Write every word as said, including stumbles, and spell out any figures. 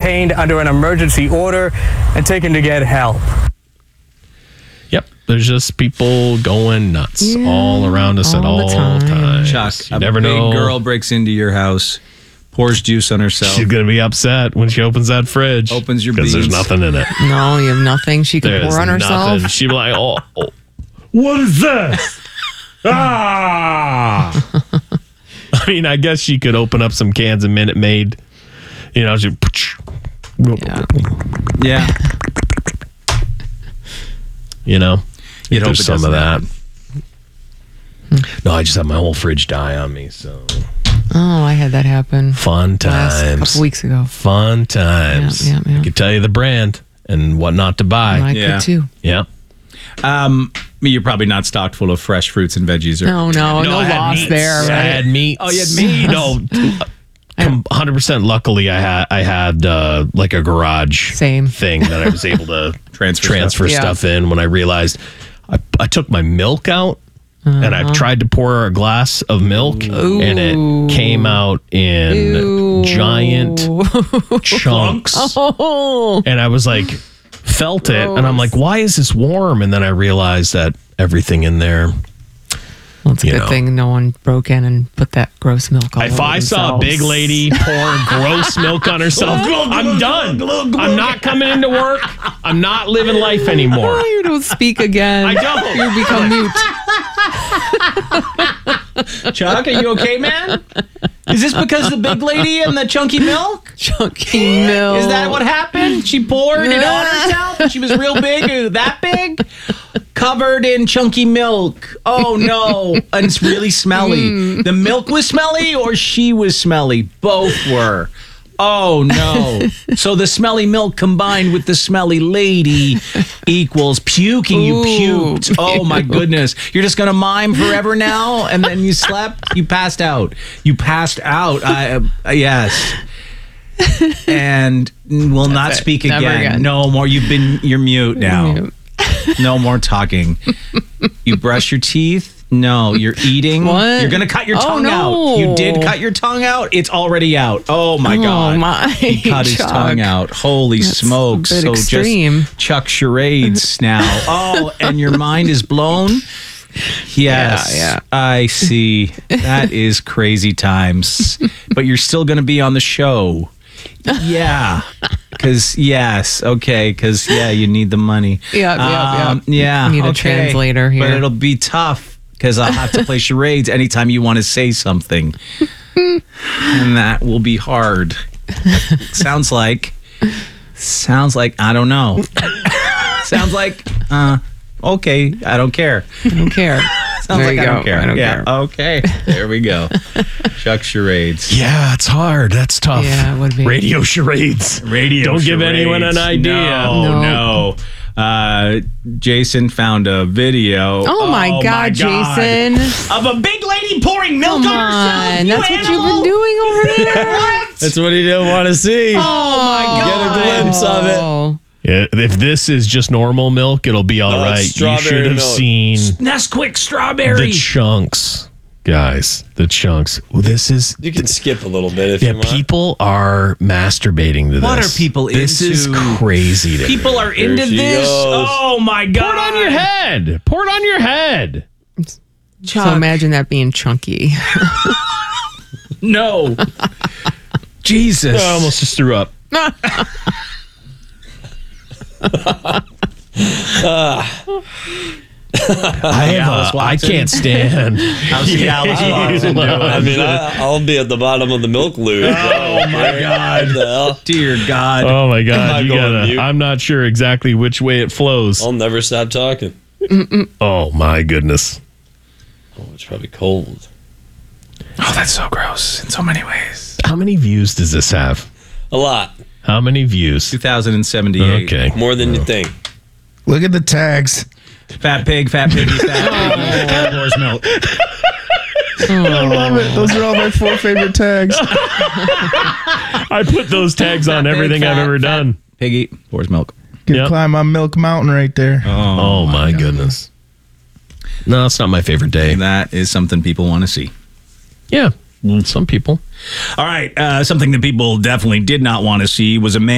detained under an emergency order and taken to get help. Yep, there's just people going nuts Yeah, all around us all at the all time. times. Chuck, you a never big know. girl breaks into your house, pours juice on herself, She's gonna be upset when she opens that fridge. Opens your because there's beans. nothing in it. No, you have nothing she can There's pour on herself. nothing. She'd be like, "Oh, oh what is this?" ah. I mean, I guess she could open up some cans of Minute Maid. You know, she. Yeah. yeah, You know, You'd hope there's it some of doesn't that. No, I just had my whole fridge die on me. So Oh, I had that happen fun last times. couple weeks ago. Fun times. Yeah, yeah, yeah. I could tell you the brand and what not to buy. I Yeah. could too. Yeah. Um, I mean, you're probably not stocked full of fresh fruits and veggies. Or, No, no, no, I had loss meats. there. I Right? had meat. Oh, you had meats. No, one hundred percent. Luckily, I had I had uh, like a garage Same. thing that I was able to Transfer transfer stuff. stuff, in. When I realized I, I took my milk out. And I tried to pour a glass of milk, and it came out in Ew. giant chunks. Oh, And I was like, felt it, and I'm like, why is this warm? And then I realized that everything in there. well, it's a You good know. thing no one broke in and put that gross milk all If over I saw a themselves. big lady pour gross milk on herself, I'm done. I'm not coming into work. I'm not living life anymore. Oh, you don't speak again. I don't. You become mute. Chuck, are you okay, man? Is this because the big lady and the chunky milk? Chunky milk. Is that what happened? She poured it on herself? She was real big, uh, that big? Covered in chunky milk. Oh, no. And it's really smelly. The milk was smelly or she was smelly? Both were. Oh, no. So the smelly milk combined with the smelly lady equals puking. You Ooh, puked. Oh, my goodness. You're just going to mime forever now? And then you slept? You passed out. You passed out. I, uh, yes. And will not it. speak Never again. again. No more. You've been, you're mute now. Mute. No more talking. You brush your teeth? No, you're eating. What? You're gonna cut your Oh, tongue no. out. You did cut your tongue out. It's already out. Oh my Oh, god! my, He cut his Chuck. tongue out. Holy That's smokes! a bit So extreme. just Chuck charades now. Oh, and your mind is blown. Yes, Yeah, yeah. I see. That is crazy times. But you're still gonna be on the show. Yeah, because yes, okay, because yeah, you need the money. Yep, yep, Um, yep. Yeah, Need a okay. translator here. but it'll be tough because I'll have to play charades anytime you want to say something, and that will be hard. Sounds like, sounds like I don't know. Sounds like, uh, okay, I don't care. I don't care. Sounds There like you I go. don't care. I don't yeah. care. Okay. There we go. Chuck charades. Yeah, it's hard. That's tough. Yeah, it would be. Radio charades. Radio. Don't give anyone an idea. No, no. Uh, Jason found a video. Oh, my God, Jason. Of a big lady pouring milk Come on herself. on. you That's what animal. you've been doing over there. What? That's what he didn't want to see. Oh my God. Get a glimpse of it. Oh. Yeah, if this is just normal milk, it'll be all No, right. it's You should strawberry have milk. seen Nesquik the strawberry. chunks, guys. The chunks. Well, this is You can skip a little bit if yeah. you want. People are masturbating to this. What are people This is into? crazy. To People me. are into she this. goes. Oh my God. Pour it on your head. Pour it on your head. So imagine that being chunky. No. Jesus. I almost just threw up. I have Alice a, I Watson? can't stand. How's the Alice Watson doing? I mean, I, I'll be at the bottom of the milk loo. Oh my God. What the hell? Dear God. Oh my I'm god! not You going gotta. mute. I'm not sure exactly which way it flows. I'll never stop talking. Oh my goodness! Oh, it's probably cold. Oh, that's so gross in so many ways. How many views does this have? A lot. How many views? two thousand seventy-eight. Okay. More than you think. Look at the tags. Fat pig, fat piggy, fat piggy. Pours milk. I love it. Those are all my four favorite tags. I put those tags on Fat pig, everything I've fat, ever fat done. Piggy pours milk. Can Yep. climb on Milk Mountain right there. Oh, my goodness! No, it's not my favorite day. That is something people want to see. Yeah, some people. All right. Uh, something that people definitely did not want to see was a man.